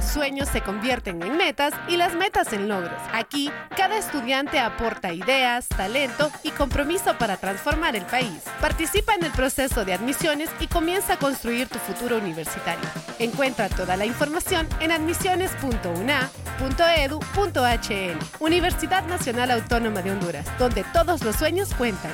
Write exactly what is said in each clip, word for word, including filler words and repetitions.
sueños se convierten en metas y las metas en logros. Aquí, cada estudiante aporta ideas, talento y compromiso para transformar el país. Participa en el proceso de admisiones y comienza a construir tu futuro universitario. Encuentra toda la información en admisiones punto u n a punto e d u punto h n. Universidad Nacional Autónoma de Honduras, donde todos los sueños cuentan.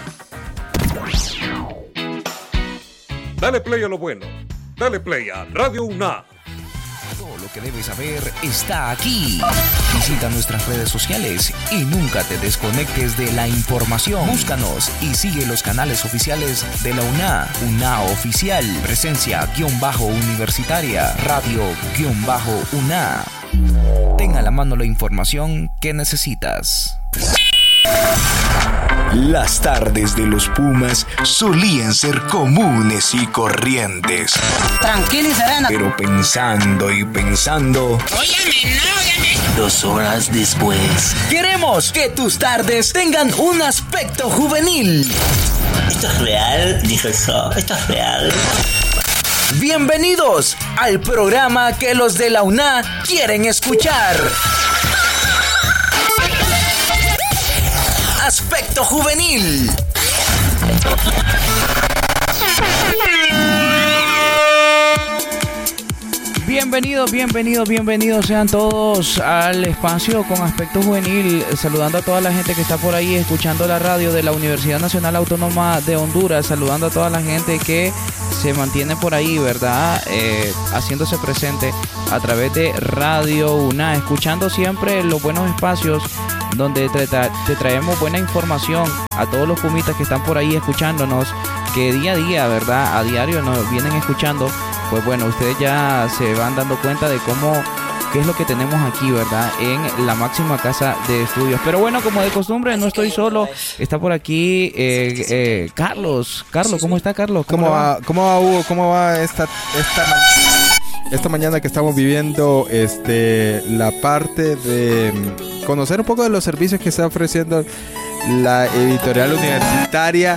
Dale play a lo bueno. Dale play a Radio U N A. Todo lo que debes saber está aquí. Visita nuestras redes sociales y nunca te desconectes de la información. Búscanos y sigue los canales oficiales de la U N A. U N A Oficial, presencia guión bajo universitaria, radio guión bajo U N A. Ten a la mano la información que necesitas. Las tardes de los Pumas solían ser comunes y corrientes. Tranquilo y sereno. Pero pensando y pensando... Óyeme, no, óyeme. Dos horas después... Queremos que tus tardes tengan un aspecto juvenil. ¿Esto es real? Dijo eso. ¿Esto es real? Bienvenidos al programa que los de la U N A quieren escuchar. Aspecto juvenil. Bienvenidos, bienvenidos, bienvenidos sean todos al espacio con Aspecto Juvenil, saludando a toda la gente que está por ahí escuchando la radio de la Universidad Nacional Autónoma de Honduras, saludando a toda la gente que se mantiene por ahí, ¿verdad? Eh, haciéndose presente a través de Radio U N A, escuchando siempre los buenos espacios donde te, tra- te traemos buena información a todos los pumitas que están por ahí escuchándonos, que día a día, ¿verdad? A diario nos vienen escuchando. Pues bueno, ustedes ya se van dando cuenta de cómo, qué es lo que tenemos aquí, ¿verdad? En la máxima casa de estudios. Pero bueno, como de costumbre, no estoy solo. Está por aquí eh, eh, Carlos. Carlos, ¿cómo está Carlos? ¿Cómo, ¿Cómo va, ¿Cómo va Hugo? ¿Cómo va esta, esta, ma- esta mañana que estamos viviendo este, la parte de conocer un poco de los servicios que está ofreciendo la editorial universitaria?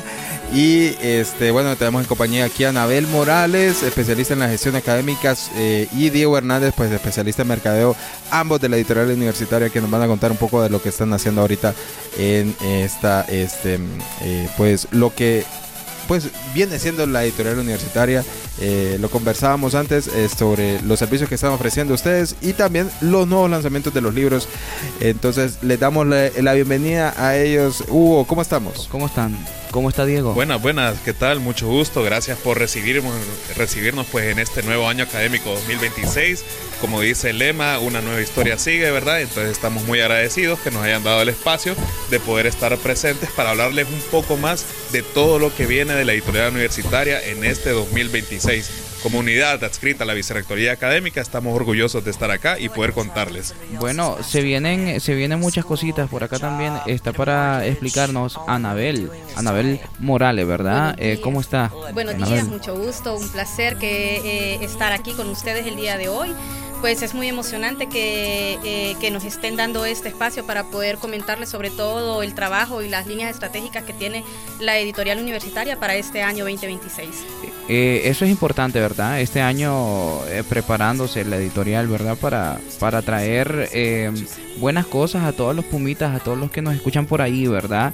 Y este bueno, tenemos en compañía aquí a Anabel Morales, especialista en la gestión académica, eh, y Diego Hernández, pues especialista en mercadeo, ambos de la editorial universitaria, que nos van a contar un poco de lo que están haciendo ahorita en esta, este, eh, pues lo que pues viene siendo la editorial universitaria. Eh, lo conversábamos antes eh, sobre los servicios que están ofreciendo ustedes y también los nuevos lanzamientos de los libros. Entonces les damos la, la bienvenida a ellos. Hugo, ¿cómo estamos? ¿Cómo están? ¿Cómo está Diego? Buenas, buenas, ¿qué tal? Mucho gusto, gracias por recibirnos, recibirnos pues en este nuevo año académico dos mil veintiséis. Como dice el lema, una nueva historia sigue, ¿verdad? Entonces estamos muy agradecidos que nos hayan dado el espacio de poder estar presentes para hablarles un poco más de todo lo que viene de la editorial universitaria en este dos mil veintiséis. Como unidad adscrita a la Vicerrectoría Académica, estamos orgullosos de estar acá y poder contarles. Bueno, se vienen, se vienen muchas cositas. Por acá también está para explicarnos Anabel, Anabel Morales, ¿verdad? Eh, ¿Cómo está? Buenos Anabel? días, mucho gusto, un placer que eh, estar aquí con ustedes el día de hoy. Pues es muy emocionante que, eh, que nos estén dando este espacio para poder comentarles sobre todo el trabajo y las líneas estratégicas que tiene la editorial universitaria para este año veinte veintiséis. Eh, eso es importante, ¿verdad? Este año eh, preparándose la editorial, ¿verdad? Para, para traer eh, buenas cosas a todos los pumitas, a todos los que nos escuchan por ahí, ¿verdad?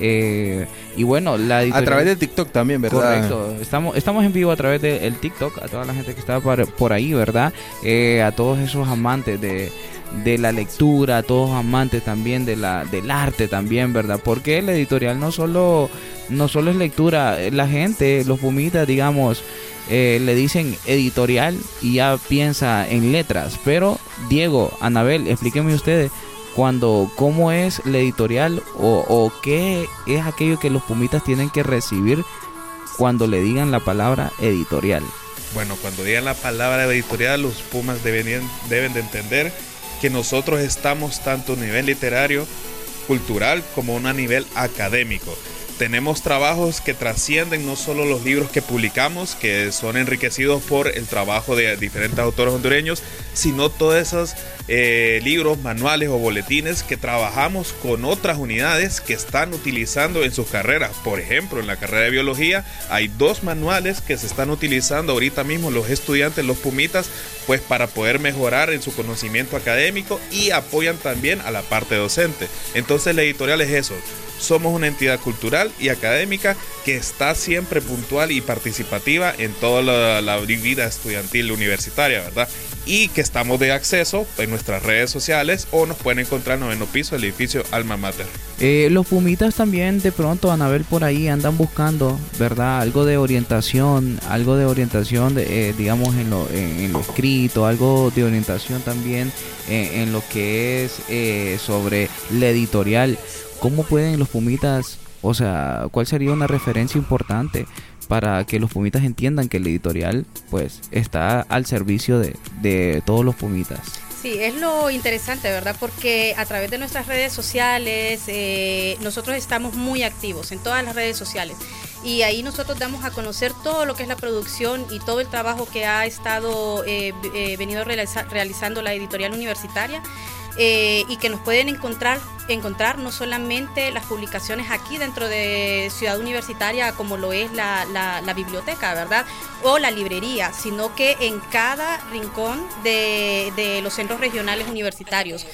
Eh, y bueno, la editorial... A través de TikTok también, ¿verdad? Correcto. Estamos, estamos en vivo a través del TikTok, a toda la gente que está por, por ahí, ¿verdad? Eh, a todos esos amantes de... de la lectura, a todos amantes también de la del arte también, ¿verdad? Porque la editorial no solo no solo es lectura, la gente, los pumitas, digamos, eh, le dicen editorial y ya piensa en letras. Pero Diego, Anabel, explíquenme ustedes cuando cómo es la editorial o, o qué es aquello que los pumitas tienen que recibir cuando le digan la palabra editorial. Bueno, cuando digan la palabra editorial, los Pumas deben, deben de entender que nosotros estamos tanto a nivel literario, cultural, como a nivel académico. Tenemos trabajos que trascienden no solo los libros que publicamos, que son enriquecidos por el trabajo de diferentes autores hondureños, sino todos esos eh, libros, manuales o boletines que trabajamos con otras unidades que están utilizando en sus carreras. Por ejemplo, en la carrera de biología hay dos manuales que se están utilizando ahorita mismo los estudiantes, los pumitas, pues para poder mejorar en su conocimiento académico, y apoyan también a la parte docente. Entonces la editorial es eso. Somos una entidad cultural y académica que está siempre puntual y participativa en toda la, la vida estudiantil universitaria, ¿verdad? Y que estamos de acceso en nuestras redes sociales, o nos pueden encontrar en noveno piso del edificio Alma Mater. Eh, los pumitas también de pronto, Anabel, por ahí andan buscando, ¿verdad? Algo de orientación, algo de orientación, de, eh, digamos, en lo, en, en lo escrito, algo de orientación también en, en lo que es eh, sobre la editorial. ¿Cómo pueden los pumitas, o sea, cuál sería una referencia importante para que los pumitas entiendan que el editorial pues está al servicio de, de todos los pumitas? Sí, es lo interesante, ¿verdad? Porque a través de nuestras redes sociales, eh, nosotros estamos muy activos en todas las redes sociales. Y ahí nosotros damos a conocer todo lo que es la producción y todo el trabajo que ha estado eh, eh, venido realiza, realizando la editorial universitaria. Eh, y que nos pueden encontrar, encontrar no solamente las publicaciones aquí dentro de Ciudad Universitaria, como lo es la, la, la biblioteca, ¿verdad? O la librería, sino que en cada rincón de, de los centros regionales universitarios.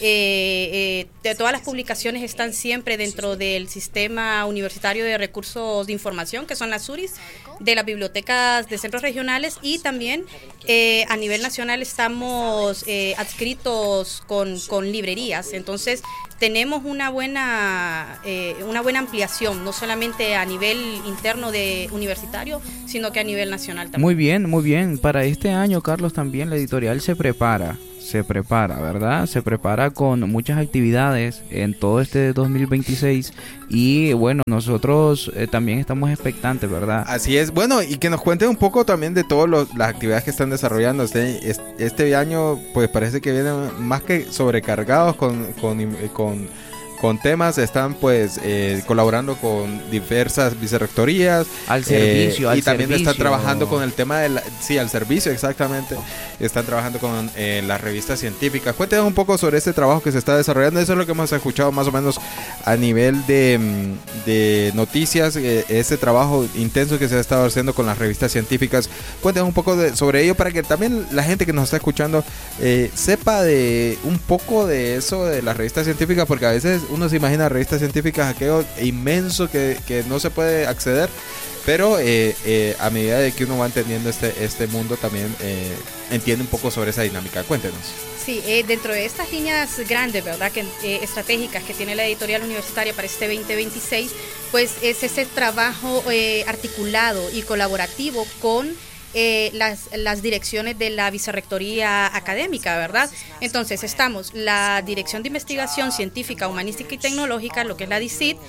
Eh, eh, de todas las publicaciones están siempre dentro del Sistema Universitario de Recursos de Información, que son las S U R Is, de las bibliotecas de centros regionales, y también eh, a nivel nacional estamos eh, adscritos con, con librerías. Entonces tenemos una buena, eh, una buena ampliación, no solamente a nivel interno de universitario, sino que a nivel nacional también. Muy bien, muy bien. Para este año, Carlos, también la editorial se prepara. Se prepara, ¿verdad? Se prepara con muchas actividades en todo este dos mil veintiséis, y bueno, nosotros eh, también estamos expectantes, ¿verdad? Así es. Bueno, y que nos cuente un poco también de todas las actividades que están desarrollando. Este, este año pues parece que vienen más que sobrecargados con, con, con con temas, están pues eh, colaborando con diversas vicerrectorías al servicio, eh, al y también servicio. Están trabajando con el tema de la, sí, al servicio, exactamente. Están trabajando con eh, las revistas científicas. Cuéntenos un poco sobre este trabajo que se está desarrollando. Eso es lo que hemos escuchado más o menos a nivel de, de noticias, eh, ese trabajo intenso que se ha estado haciendo con las revistas científicas. Cuéntenos un poco de, sobre ello, para que también la gente que nos está escuchando eh, sepa de un poco de eso de las revistas científicas, porque a veces uno se imagina revistas científicas, aquello inmenso que, que no se puede acceder, pero eh, eh, a medida de que uno va entendiendo este, este mundo, también eh, entiende un poco sobre esa dinámica. Cuéntenos. Sí, eh, dentro de estas líneas grandes, ¿verdad?, que eh, estratégicas que tiene la editorial universitaria para este veinte veintiséis, pues es ese trabajo eh, articulado y colaborativo con Eh, las, las direcciones de la vicerrectoría académica, ¿verdad? Entonces estamos la Dirección de Investigación Científica, Humanística y Tecnológica, lo que es la D I C I T,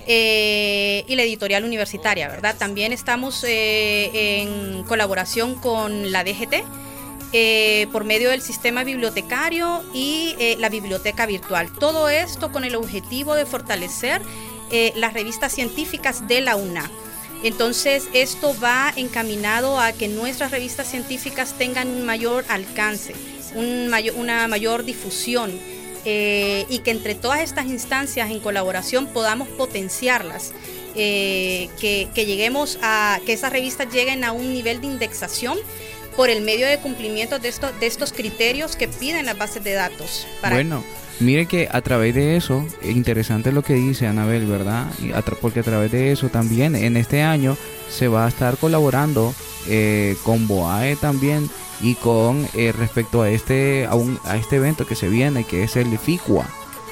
eh, y la editorial universitaria, ¿verdad? También estamos eh, en colaboración con la D G T, eh, por medio del sistema bibliotecario y eh, la biblioteca virtual. Todo esto con el objetivo de fortalecer eh, las revistas científicas de la U N A. Entonces esto va encaminado a que nuestras revistas científicas tengan un mayor alcance, un mayor, una mayor difusión, eh, y que entre todas estas instancias en colaboración podamos potenciarlas, eh, que, que lleguemos a que esas revistas lleguen a un nivel de indexación por el medio de cumplimiento de estos, de estos criterios que piden las bases de datos. Para bueno. Mire que a través de eso, interesante lo que dice Anabel, ¿verdad? Y a tra- porque a través de eso también en este año se va a estar colaborando eh, con BOAE también, y con eh, respecto a este a, un, a este evento que se viene, que es el FICUA.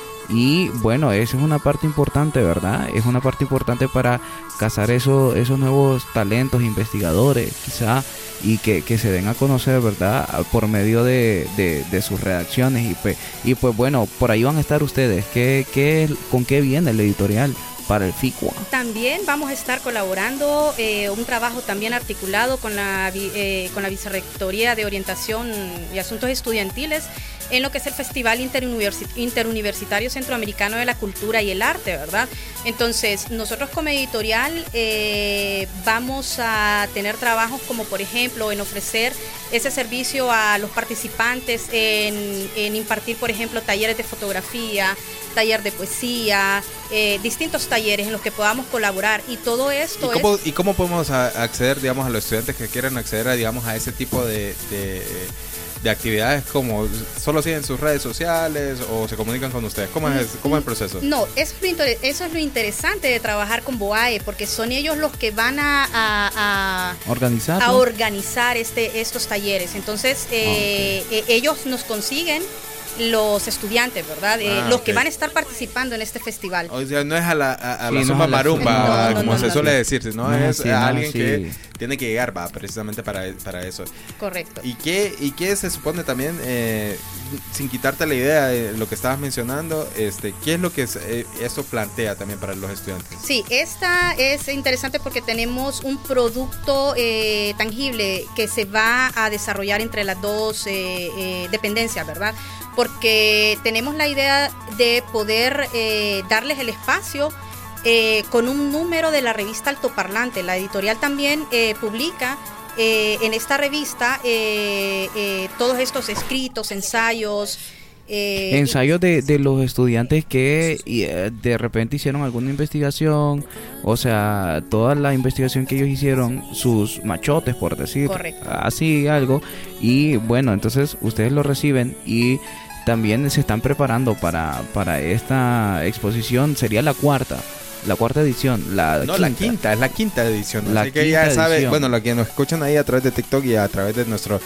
Y bueno, esa es una parte importante, ¿verdad? Es una parte importante para cazar eso, esos nuevos talentos, investigadores, quizá, y que, que se den a conocer, ¿verdad? Por medio de, de, de sus redacciones. Y pues, y pues bueno, por ahí van a estar ustedes. ¿Qué, qué, ¿Con qué viene el editorial para el FICUA? También vamos a estar colaborando, eh, un trabajo también articulado con la, eh, con la Vicerrectoría de Orientación y Asuntos Estudiantiles, en lo que es el Festival Interuniversi- Interuniversitario Centroamericano de la Cultura y el Arte, ¿verdad? Entonces, nosotros como editorial eh, vamos a tener trabajos como, por ejemplo, en ofrecer ese servicio a los participantes, en, en impartir, por ejemplo, talleres de fotografía, taller de poesía, eh, distintos talleres en los que podamos colaborar, y todo esto ¿Y cómo, es... ¿Y cómo podemos a- acceder, digamos, a los estudiantes que quieran acceder a, digamos, a ese tipo de, de, de actividades? ¿Como solo siguen sus redes sociales o se comunican con ustedes? ¿Cómo es, cómo es el proceso? No, eso es, lo inter- eso es lo interesante de trabajar con BOAE, porque son ellos los que van a, a, a, Organizar. a organizar este, estos talleres. Entonces, eh, Okay. eh, ellos nos consiguen los estudiantes, ¿verdad? Eh, Ah, los ok. que van a estar participando en este festival. O sea, no es a la, a, a Sí, la no suma es a la marumba, suma. No, no, como no, se no, suele no. decir, sino No es es así, a no es alguien así. que tiene que llegar, va, precisamente para, para eso. Correcto. ¿Y qué, y qué se supone también, eh, sin quitarte la idea de lo que estabas mencionando, este, qué es lo que es, eh, esto plantea también para los estudiantes? Sí, esta es interesante porque tenemos un producto eh, tangible que se va a desarrollar entre las dos eh, eh, dependencias, ¿verdad? Porque tenemos la idea de poder eh, darles el espacio eh, con un número de la revista Altoparlante. La editorial también eh, publica eh, en esta revista eh, eh, todos estos escritos, ensayos. Eh, Ensayos de, de los estudiantes que y, eh, de repente hicieron alguna investigación, o sea, toda la investigación que ellos hicieron, sus machotes, por decir Correcto. así algo, y bueno, entonces ustedes lo reciben y también se están preparando para, para esta exposición. Sería la cuarta, la cuarta edición, la No, quinta. la quinta, es la quinta edición. La Así que quinta ya saben, edición. bueno, lo que nos escuchan ahí a través de TikTok y a través de nuestro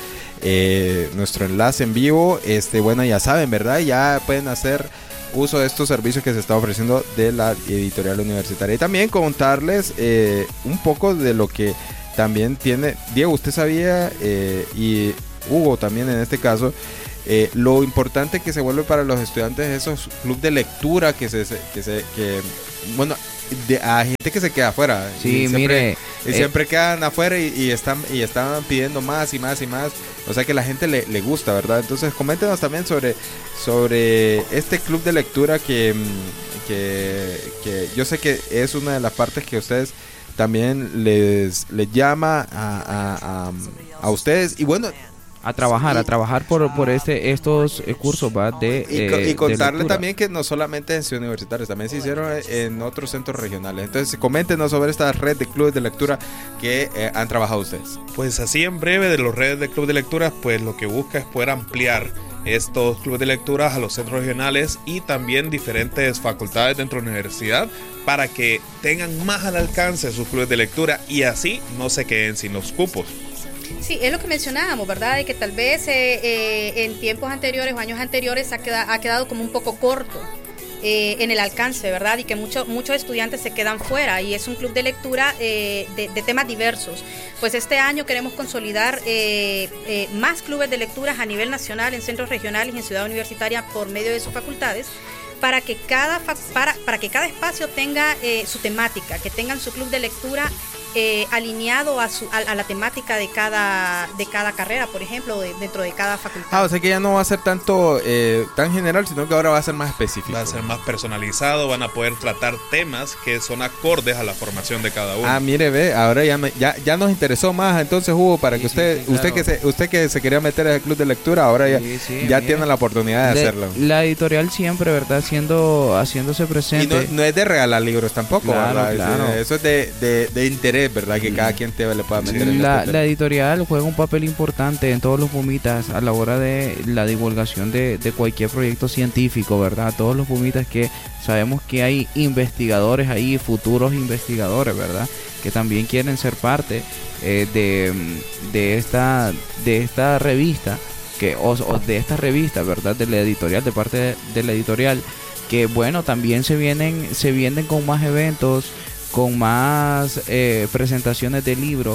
eh, nuestro enlace en vivo, este, bueno, ya saben, ¿verdad? Ya pueden hacer uso de estos servicios que se está ofreciendo de la editorial universitaria. Y también contarles eh, un poco de lo que también tiene Diego. Usted sabía, eh, y Hugo también en este caso, Eh, lo importante que se vuelve para los estudiantes esos clubes de lectura que se, que se que bueno, de, a gente que se queda afuera. Sí, y siempre, mire, y eh, siempre quedan afuera y, y están y están pidiendo más y más y más, o sea que la gente le, le gusta, ¿verdad? Entonces coméntenos también sobre sobre este club de lectura que, que, que yo sé que es una de las partes que ustedes también les, les llama a, a, a, a ustedes. Y bueno, a trabajar, sí, a trabajar por, por este estos eh, cursos, ¿va? De, Y, co- eh, y de contarle lectura. también que no solamente en Ciudad Universitaria, también se hicieron en otros centros regionales. Entonces, coméntenos sobre esta red de clubes de lectura que eh, han trabajado ustedes. Pues así en breve, de los redes de club de lectura, pues lo que busca es poder ampliar estos clubes de lectura a los centros regionales y también diferentes facultades dentro de la universidad para que tengan más al alcance sus clubes de lectura y así no se queden sin los cupos. Sí, es lo que mencionábamos, ¿verdad? De que tal vez eh, eh, en tiempos anteriores o años anteriores ha, queda, ha quedado como un poco corto eh, en el alcance, ¿verdad? Y que mucho, muchos estudiantes se quedan fuera, y es un club de lectura eh, de, de temas diversos. Pues este año queremos consolidar eh, eh, más clubes de lecturas a nivel nacional, en centros regionales y en Ciudad Universitaria por medio de sus facultades, para que cada, fa- para, para que cada espacio tenga eh, su temática, que tengan su club de lectura eh, alineado a, su, a, a la temática de cada, de cada carrera, por ejemplo, de- dentro de cada facultad. Ah, o sea que ya no va a ser tanto eh, tan general, sino que ahora va a ser más específico. Va a ser más personalizado, van a poder tratar temas que son acordes a la formación de cada uno. Ah, mire, ve, ahora ya, me- ya ya nos interesó más, entonces Hugo, para Sí, que sí, usted sí, claro. usted que se usted que se quería meter al club de lectura, ahora ya, Sí, sí, ya mire. tiene la oportunidad de La- hacerlo. La editorial siempre, ¿verdad? Haciendo, haciéndose Y presente. no, no es de regalar libros tampoco, Claro, ¿verdad? Es- claro. Eso es de, de, de interés, ¿verdad? Que cada quien te, le pueda meter en La, este la editorial juega un papel importante en todos los Pumitas a la hora de la divulgación de, de cualquier proyecto científico, ¿verdad? Todos los Pumitas que sabemos que hay investigadores ahí, futuros investigadores, ¿verdad? Que también quieren ser parte eh, de, de, esta, de esta revista, que, o, o de esta revista, ¿verdad? De la editorial, de parte de, de la editorial, que bueno, también se vienen, se vienen con más eventos, con más eh, presentaciones de libros,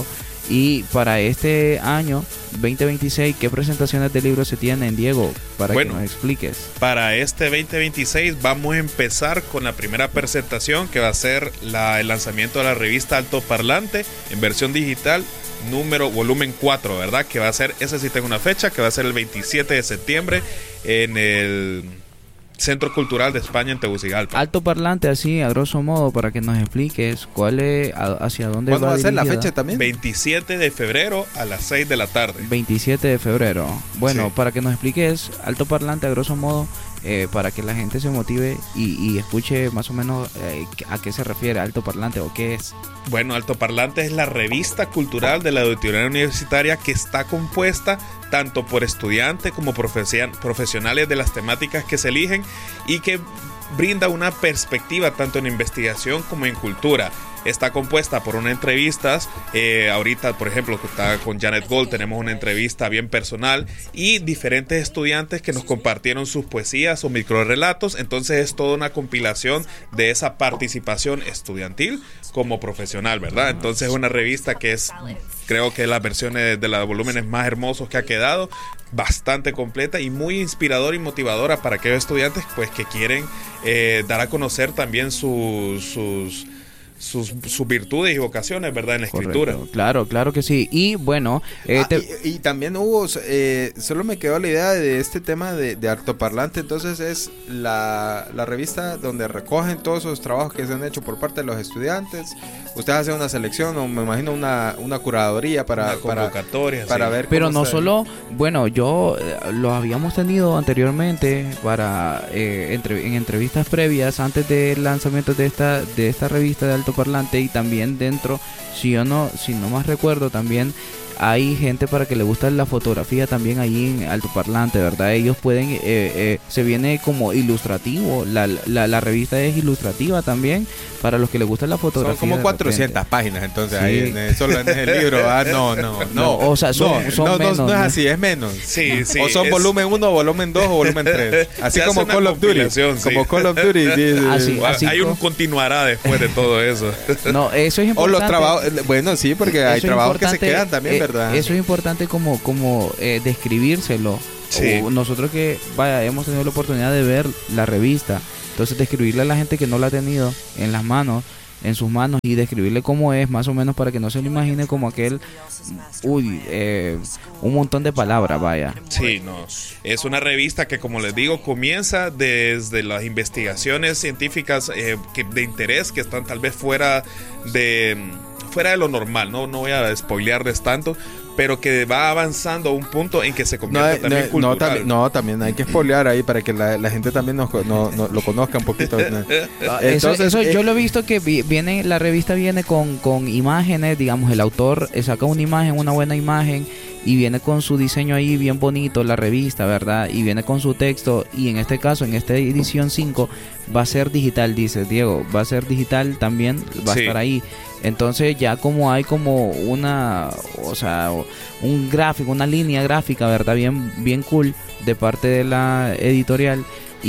Y para este año veinte veintiséis, ¿qué presentaciones de libros se tienen, Diego? Para bueno, que nos expliques. Para este veinte veintiséis vamos a empezar con la primera presentación, que va a ser la, el lanzamiento de la revista Altoparlante en versión digital, número volumen cuatro, ¿verdad? Que va a ser, ese sí tengo una fecha, que va a ser el veintisiete de septiembre en el Centro Cultural de España en Tegucigalpa. Altoparlante, así a grosso modo, para que nos expliques cuál es, hacia dónde va. ¿Cuándo va a ser la dirigida? fecha también? veintisiete de febrero a las seis de la tarde. veintisiete de febrero. Bueno, Sí. para que nos expliques Altoparlante a grosso modo, eh, para que la gente se motive y, y escuche más o menos eh, a qué se refiere Altoparlante o qué es. Bueno, Altoparlante es la revista cultural de la editorial universitaria que está compuesta tanto por estudiantes como profesionales de las temáticas que se eligen y que brinda una perspectiva tanto en investigación como en cultura. Está compuesta por unas entrevistas, eh, ahorita por ejemplo que está con Janet Gold, tenemos una entrevista bien personal y diferentes estudiantes que nos compartieron sus poesías o microrelatos, entonces es toda una compilación de esa participación estudiantil como profesional, ¿verdad? Entonces es una revista que es, creo que es la versión de, de los volúmenes más hermosos que ha quedado, bastante completa y muy inspiradora y motivadora para aquellos estudiantes pues que quieren eh, dar a conocer también sus... sus Sus, sus virtudes y vocaciones, ¿verdad? En la escritura. Correcto. Claro, claro que sí. Y bueno, eh, ah, te... y, y también hubo, eh, solo me quedó la idea de este tema de, de Altoparlante. Entonces es la, la revista donde recogen todos esos trabajos que se han hecho por parte de los estudiantes. Ustedes hacen una selección o me imagino una, una curaduría para, una convocatoria, para, para sí. ver. Pero cómo no se... solo, bueno, yo eh, lo habíamos tenido anteriormente para eh, entre, en entrevistas previas antes del lanzamiento de esta de esta revista de Altoparlante, y también dentro, si yo no si no más recuerdo, también hay gente para que le gusta la fotografía también ahí en Altoparlante, ¿verdad? Ellos pueden, eh, eh, se viene como ilustrativo, la, la, la revista es ilustrativa también, para los que les gusta la fotografía. Son como cuatrocientas páginas, entonces, sí. Ahí en el, solo en el libro. Ah, no, no, no. no o sea, son, no, son no, menos. No, no es así, es menos. Sí, sí. O son es... volumen uno, volumen dos o volumen tres. Así como Call of Duty. Sí. Como Call of Duty. Sí, sí. Así, así hay un continuará después de todo eso. No, eso es importante. O los trabajos, bueno, sí, porque hay trabajos que se quedan también, eh, ¿verdad? Eso es importante como, como eh, describírselo. Sí. O nosotros que, vaya, hemos tenido la oportunidad de ver la revista, entonces describirle a la gente que no la ha tenido en las manos, en sus manos, y describirle cómo es, más o menos, para que no se lo imagine como aquel, uy, eh, un montón de palabras, vaya. Sí, no, es una revista que, como les digo, comienza desde las investigaciones científicas eh, que, de interés, que están tal vez fuera de fuera de lo normal, no, no voy a spoilearles tanto, pero que va avanzando a un punto en que se convierte no, también no, cultural. No, también, no, también hay que spoilear ahí para que la, la gente también nos, no, no, lo conozca un poquito. Entonces, eso eso eh, yo lo he visto que viene, la revista viene con, con imágenes, digamos, el autor saca una imagen, una buena imagen, y viene con su diseño ahí bien bonito, la revista, ¿verdad? Y viene con su texto, y en este caso, en esta edición cinco, va a ser digital, dice Diego, va a ser digital también, va sí. a estar ahí. Entonces ya como hay como una, o sea, un gráfico, una línea gráfica, ¿verdad? Bien, bien cool de parte de la editorial.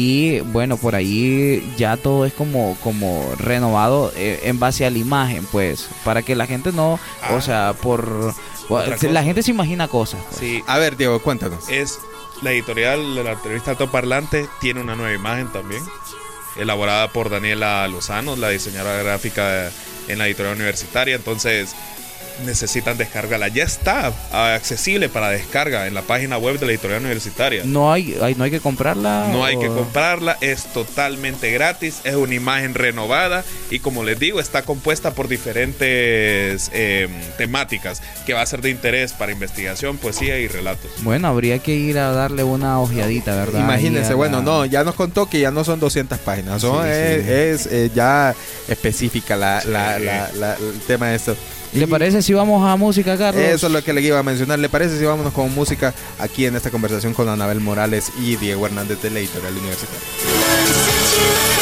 Y bueno, por ahí ya todo es como, como renovado eh, en base a la imagen, pues, para que la gente no, ah, o sea, por... La gente se imagina cosas. Pues. Sí. A ver, Diego, cuéntanos. Es la editorial de la revista Altoparlante, tiene una nueva imagen también, elaborada por Daniela Lozano, la diseñadora gráfica en la editorial universitaria. Entonces necesitan descargarla, ya está accesible para descarga en la página web de la editorial universitaria. No hay, hay no hay que comprarla. No o... hay que comprarla, es totalmente gratis, es una imagen renovada y, como les digo, está compuesta por diferentes eh, temáticas que va a ser de interés para investigación, poesía y relatos. Bueno, habría que ir a darle una ojeadita, ¿verdad? Imagínense, la... bueno, no, ya nos contó que ya no son doscientas páginas, son, sí, es, sí. es eh, ya específica la, sí. la, la, la, el tema de esto. ¿Le y parece si vamos a música, Carlos? Eso es lo que le iba a mencionar. ¿Le parece si vámonos con música aquí en esta conversación con Anabel Morales y Diego Hernández de la editorial universitaria?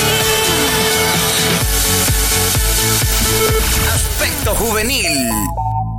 Aspecto juvenil.